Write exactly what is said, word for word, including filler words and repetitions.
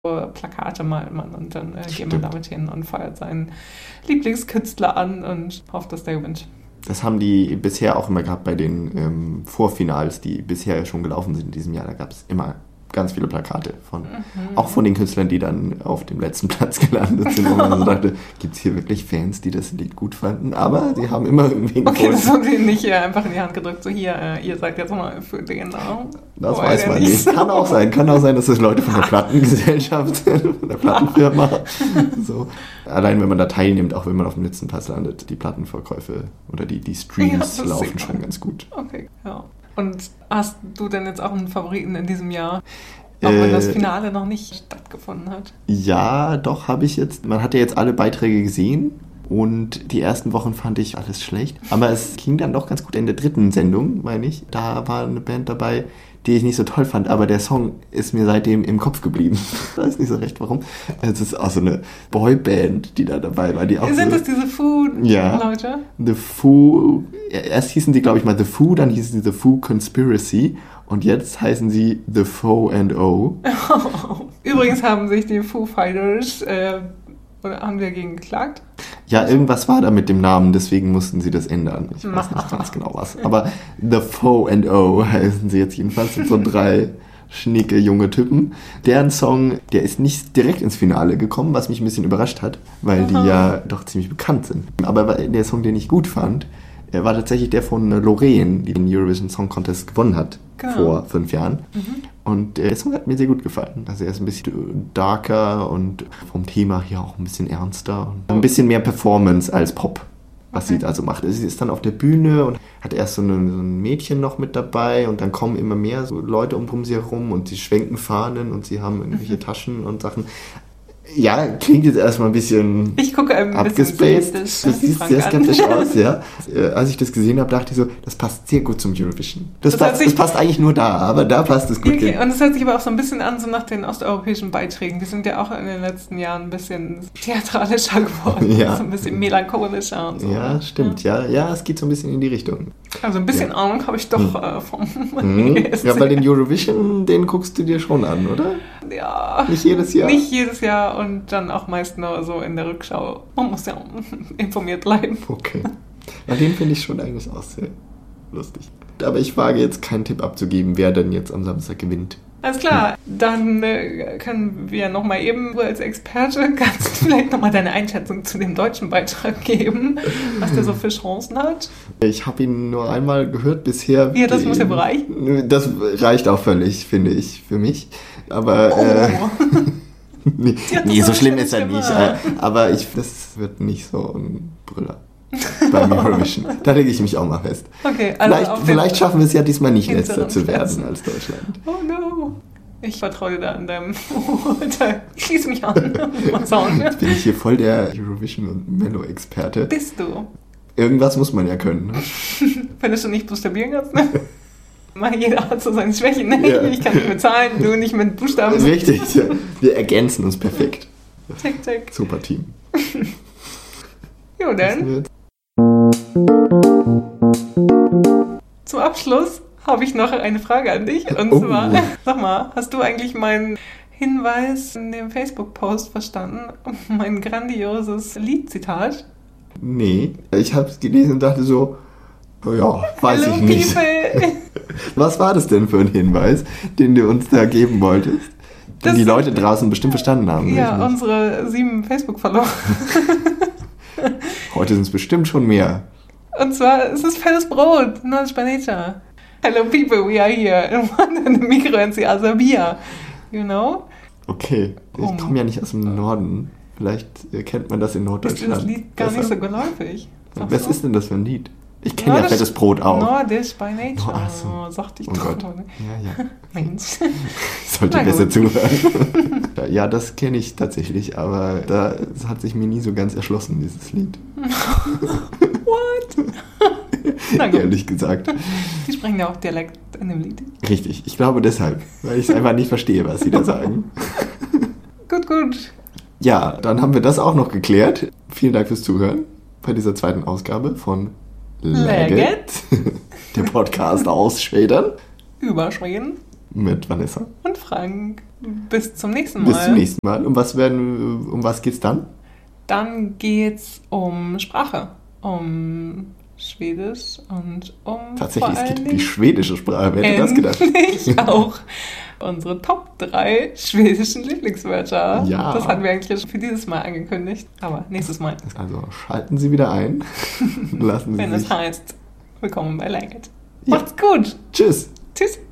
Plakate malt man und dann äh, geht man damit hin und feiert seinen Lieblingskünstler an und hofft, dass der gewinnt. Das haben die bisher auch immer gehabt bei den ähm, Vorfinals, die bisher schon gelaufen sind in diesem Jahr. Da gab es immer ganz viele Plakate von, mhm. auch von den Künstlern, die dann auf dem letzten Platz gelandet sind, wo man so dachte, gibt es hier wirklich Fans, die das Lied gut fanden? Aber sie haben immer irgendwie Okay, das haben sie nicht äh, einfach in die Hand gedrückt, so hier, äh, ihr sagt jetzt mal für den Namen. Das oh, weiß man nicht. nicht. Kann auch sein, kann auch sein, dass das Leute von der Plattengesellschaft, von der Plattenfirma, so. Allein wenn man da teilnimmt, auch wenn man auf dem letzten Platz landet, die Plattenverkäufe oder die, die Streams ja, laufen schon ganz gut. Okay, ja. Und hast du denn jetzt auch einen Favoriten in diesem Jahr? Auch wenn äh, das Finale noch nicht stattgefunden hat. Ja, doch, habe ich jetzt. Man hat ja jetzt alle Beiträge gesehen und die ersten Wochen fand ich alles schlecht. Aber es ging dann doch ganz gut in der dritten Sendung, meine ich. Da war eine Band dabei, die ich nicht so toll fand, aber der Song ist mir seitdem im Kopf geblieben. Ich weiß nicht so recht, warum. Es ist auch so eine Boyband, die da dabei war. Die auch Sind so, das diese Foo-Leute? Ja, The Foo. Erst hießen die, glaube ich, mal The Foo, dann hießen sie The Foo Conspiracy und jetzt heißen sie The Foo and O. Übrigens haben sich die Foo Fighters, äh, oder haben die dagegen geklagt? Ja, irgendwas war da mit dem Namen, deswegen mussten sie das ändern. Ich weiß nicht ganz genau was. Aber The Foo and O heißen sie jetzt jedenfalls. Das sind so drei schnicke junge Typen. Deren Song, der ist nicht direkt ins Finale gekommen, was mich ein bisschen überrascht hat, weil die ja doch ziemlich bekannt sind. Aber der Song, den ich gut fand, war tatsächlich der von Loreen, die den Eurovision Song Contest gewonnen hat, genau. vor fünf Jahren. Mhm. Und der Song hat mir sehr gut gefallen. Also er ist ein bisschen darker und vom Thema hier auch ein bisschen ernster. Und ein bisschen mehr Performance als Pop, was okay. sie da so macht. Sie ist dann auf der Bühne und hat erst so, eine, so ein Mädchen noch mit dabei und dann kommen immer mehr so Leute um sie herum und sie schwenken Fahnen und sie haben irgendwelche Taschen und Sachen. Ja, klingt jetzt erstmal ein bisschen ich gucke ein abgespaced. Das sieht sehr skeptisch aus, ja. Als ich das gesehen habe, dachte ich so, das passt sehr gut zum Eurovision. Das, das, passt, das passt eigentlich nur da, aber da passt es gut. Okay, und es hört sich aber auch so ein bisschen an, so nach den osteuropäischen Beiträgen. Die sind ja auch in den letzten Jahren ein bisschen theatralischer geworden. Ja. So ein bisschen melancholischer und so. Ja, stimmt. Ja. ja, ja, es geht so ein bisschen in die Richtung. Also ein bisschen ja. Ahnung habe ich doch hm. äh, vom hm. Ja, weil den Eurovision, den guckst du dir schon an, oder? Ja. Nicht jedes Jahr? Nicht jedes Jahr und dann auch meist nur so in der Rückschau. Man muss ja informiert bleiben. Okay. Ja, den finde ich schon eigentlich auch sehr lustig. Aber ich wage jetzt keinen Tipp abzugeben, wer denn jetzt am Samstag gewinnt. Alles klar, dann äh, können wir nochmal eben als Experte, kannst du vielleicht nochmal deine Einschätzung zu dem deutschen Beitrag geben, was der so für Chancen hat? Ich habe ihn nur einmal gehört bisher. Ja, das muss ja reichen. Das reicht auch völlig, finde ich, für mich. Aber oh. äh, nee, nee so schlimm ist er nicht. Äh, aber ich, das wird nicht so ein Brüller. Beim Eurovision. Da lege ich mich auch mal fest. Okay, also vielleicht vielleicht schaffen wir es ja diesmal nicht letzter zu werden als Deutschland. Oh no. Ich vertraue dir da an deinem... Schließ mich an. Jetzt bin ich hier voll der Eurovision- und Mello-Experte. Bist du? Irgendwas muss man ja können. Ne? Wenn du schon nicht buchstabieren kannst, ne? Jeder hat so seine Schwächen. Ne? Ja. Ich kann nicht mit Zahlen, du nicht mit Buchstaben. Richtig, ja. Wir ergänzen uns perfekt. Tick, tick. Super Team. Jo, dann. Zum Abschluss habe ich noch eine Frage an dich. Und oh. zwar, sag mal, hast du eigentlich meinen Hinweis in dem Facebook-Post verstanden? Mein grandioses Liedzitat? Nee, ich habe es gelesen und dachte so, oh ja, weiß Hello, ich nicht. Was war das denn für ein Hinweis, den du uns da geben wolltest? Den das die Leute draußen bestimmt verstanden haben. Ja, unsere sieben Facebook-Follower. Heute sind es bestimmt schon mehr. Und zwar, es ist fettes Brot, Knowledge by Nature. Hello people, we are here. And one in the micro and the other beer. You know? Okay, ich oh. komme ja nicht aus dem Norden. Vielleicht kennt man das in Norddeutschland. Ist das Lied gar nicht so geläufig? Was ist denn das für ein Lied? Ich kenne ja fettes Brot auch. Nordisch by Nature. Oh, so. Oh, sagte ich oh doch. Gott. Ja, ja. Mensch. Ich sollte Na besser gut. zuhören. Ja, das kenne ich tatsächlich, aber da hat sich mir nie so ganz erschlossen, dieses Lied. What? Na gut. Ehrlich gesagt. Die sprechen ja auch Dialekt in dem Lied. Richtig, ich glaube deshalb, weil ich es einfach nicht verstehe, was sie da sagen. Gut, gut. Ja, dann haben wir das auch noch geklärt. Vielen Dank fürs Zuhören bei dieser zweiten Ausgabe von Legget, der Podcast aus Schweden. Über Schweden. mit Vanessa und Frank. Bis zum nächsten Mal. Bis zum nächsten Mal. Um was werden, um was geht's dann? Dann geht's um Sprache, um Schwedisch und um Tatsächlich, es geht um die schwedische Sprache. Wer hätte das gedacht? Ich auch. Unsere Top drei schwedischen Lieblingswörter. Ja. Das hatten wir eigentlich für dieses Mal angekündigt. Aber nächstes Mal. Also schalten Sie wieder ein. Lassen Sie Wenn sich... es heißt, willkommen bei Like It. Ja. Macht's gut. Tschüss. Tschüss.